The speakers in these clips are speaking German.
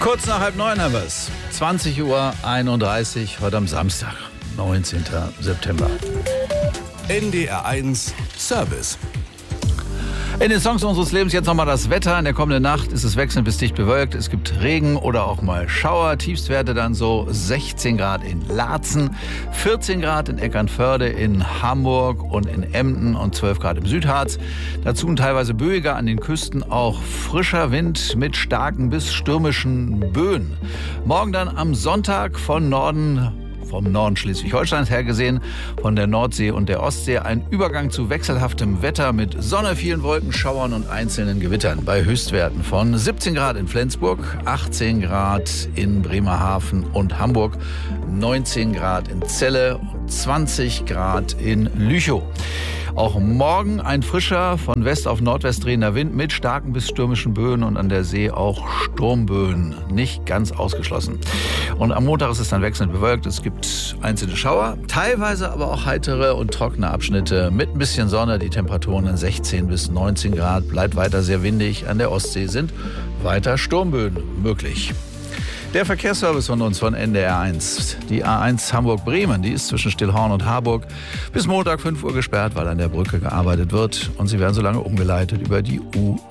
Kurz nach 8:30 haben wir es. 20:31 Uhr, heute am Samstag, 19. September. NDR 1 Service. In den Songs unseres Lebens jetzt nochmal das Wetter. In der kommenden Nacht ist es wechselnd bis dicht bewölkt. Es gibt Regen oder auch mal Schauer. Tiefstwerte dann so 16 Grad in Laatzen, 14 Grad in Eckernförde, in Hamburg und in Emden und 12 Grad im Südharz. Dazu teilweise böiger an den Küsten, auch frischer Wind mit starken bis stürmischen Böen. Morgen dann am Sonntag vom Norden Schleswig-Holsteins her gesehen, von der Nordsee und der Ostsee, ein Übergang zu wechselhaftem Wetter mit Sonne, vielen Wolkenschauern und einzelnen Gewittern bei Höchstwerten von 17 Grad in Flensburg, 18 Grad in Bremerhaven und Hamburg, 19 Grad in Celle und 20 Grad in Lüchow. Auch morgen ein frischer, von West auf Nordwest drehender Wind mit starken bis stürmischen Böen und an der See auch Sturmböen. Nicht ganz ausgeschlossen. Und am Montag ist es dann wechselnd bewölkt. Es gibt einzelne Schauer, teilweise aber auch heitere und trockene Abschnitte mit ein bisschen Sonne. Die Temperaturen dann 16 bis 19 Grad. Bleibt weiter sehr windig. An der Ostsee sind weiter Sturmböen möglich. Der Verkehrsservice von uns von NDR 1. Die A1 Hamburg-Bremen, die ist zwischen Stillhorn und Harburg bis Montag 5 Uhr gesperrt, weil an der Brücke gearbeitet wird. Und sie werden so lange umgeleitet über die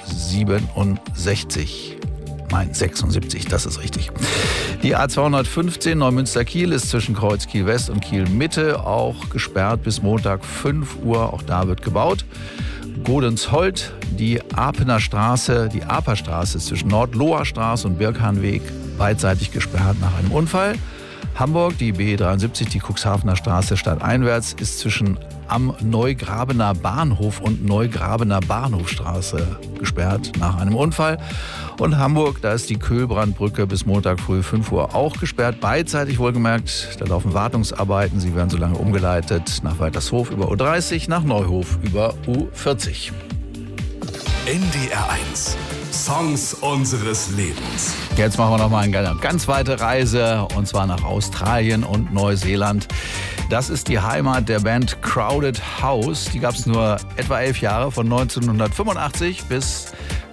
U67. Nein, 76, das ist richtig. Die A215 Neumünster-Kiel ist zwischen Kreuz Kiel-West und Kiel-Mitte auch gesperrt bis Montag 5 Uhr. Auch da wird gebaut. Godensholt, die Aperstraße ist zwischen Nordloher Straße und Birkhahnweg beidseitig gesperrt nach einem Unfall. Hamburg, die B73, die Cuxhavener Straße stadteinwärts, ist zwischen am Neugrabener Bahnhof und Neugrabener Bahnhofstraße gesperrt nach einem Unfall. Und Hamburg, da ist die Köhlbrandbrücke bis Montag früh 5 Uhr auch gesperrt. Beidseitig wohlgemerkt, da laufen Wartungsarbeiten. Sie werden so lange umgeleitet nach Weitershof über U30, nach Neuhof über U40. NDR 1 Songs unseres Lebens. Jetzt machen wir noch mal eine ganz weite Reise, und zwar nach Australien und Neuseeland. Das ist die Heimat der Band Crowded House. Die gab es nur etwa 11 Jahre, von 1985 bis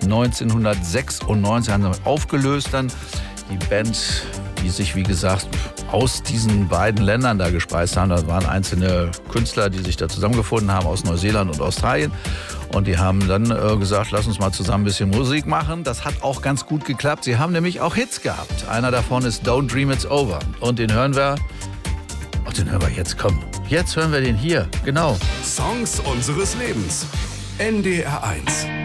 1996 haben sie aufgelöst. Dann die Band, die sich, wie gesagt, aus diesen beiden Ländern da gespeist haben. Da waren einzelne Künstler, die sich da zusammengefunden haben aus Neuseeland und Australien. Und die haben dann gesagt, lass uns mal zusammen ein bisschen Musik machen. Das hat auch ganz gut geklappt. Sie haben nämlich auch Hits gehabt. Einer davon ist Don't Dream It's Over. Und den hören wir jetzt, komm. Jetzt hören wir den hier, genau. Songs unseres Lebens. NDR 1.